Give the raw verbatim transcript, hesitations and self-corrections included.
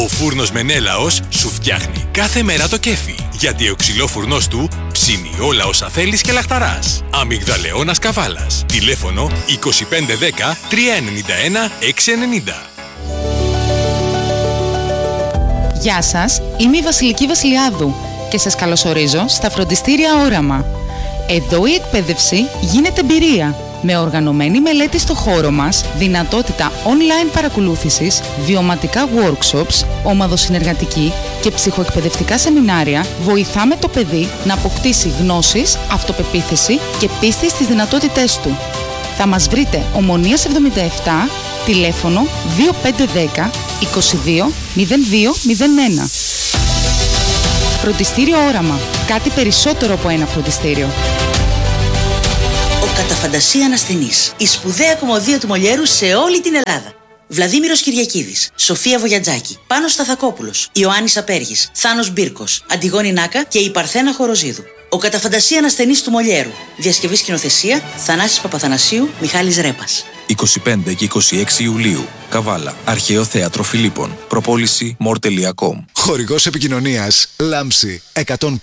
Ο φούρνος Μενέλαος σου φτιάχνει κάθε μέρα το κέφι, γιατί ο ξυλόφουρνός του ψήνει όλα όσα θέλεις και λαχταράς. Αμυγδαλεώνας Καβάλας. Τηλέφωνο είκοσι πέντε δέκα τριακόσια ενενήντα ένα εξακόσια ενενήντα. Γεια σας, είμαι η Βασιλική Βασιλιάδου και σας καλωσορίζω στα φροντιστήρια Όραμα. Εδώ η εκπαίδευση γίνεται εμπειρία, με οργανωμένη μελέτη στο χώρο μας, δυνατότητα online παρακολούθησης, βιωματικά workshops, ομαδοσυνεργατική και ψυχοεκπαιδευτικά σεμινάρια, βοηθάμε το παιδί να αποκτήσει γνώσεις, αυτοπεποίθηση και πίστη στις δυνατότητές του. Θα μας βρείτε Ομονίας εβδομήντα επτά, τηλέφωνο δύο πέντε ένα μηδέν είκοσι δύο μηδέν δύο μηδέν ένα. Φροντιστήριο Όραμα. Κάτι περισσότερο από ένα φροντιστήριο. Ο κατά φαντασία ανασθενής. Η σπουδαία κομμωδία του Μολιέρου σε όλη την Ελλάδα. Βλαδίμηρος Κυριακίδης, Σοφία Βογιατζάκη, Πάνος Σταθακόπουλος, Ιωάννης Απέργης, Θάνος Μπίρκος, Αντιγόνη Νάκα και η Παρθένα Χοροζίδου. Ο κατά φαντασία ανασθενής του Μολιέρου. Διασκευή σκηνοθεσία Θανάσης Παπαθανασίου, Μιχάλης Ρέπας. είκοσι πέντε και είκοσι έξι Ιουλίου. Καβάλα. Αρχαίο Θέατρο Φιλίππων. Προπόληση μορ τελεία κομ. Χορηγός επικοινωνίας Λάμψη εκατόν